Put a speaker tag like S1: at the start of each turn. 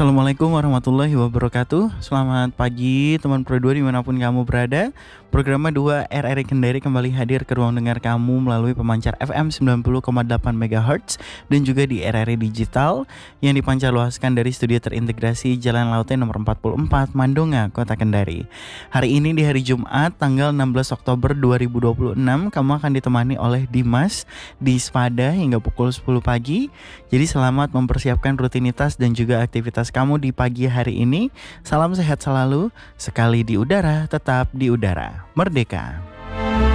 S1: Assalamualaikum warahmatullahi wabarakatuh. Selamat pagi teman Pro 2 dimanapun kamu berada. Program 2 RRI Kendari kembali hadir ke ruang dengar kamu melalui pemancar FM 90,8 MHz dan juga di RRI Digital yang dipancarluaskan dari studio terintegrasi Jalan Laute nomor 44 Mandonga, Kota Kendari. Hari ini di hari Jumat tanggal 16 Oktober 2026 kamu akan ditemani oleh Dimas di Spada hingga pukul 10 pagi. Jadi selamat mempersiapkan rutinitas dan juga aktivitas kamu di pagi hari ini. Salam sehat selalu, sekali di udara, tetap di udara. Merdeka!